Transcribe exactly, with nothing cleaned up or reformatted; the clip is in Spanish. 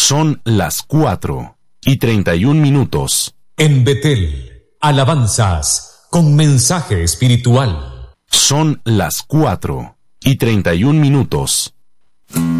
Son las cuatro y treinta y un minutos. En Betel, alabanzas con mensaje espiritual. Son las cuatro y treinta y un minutos.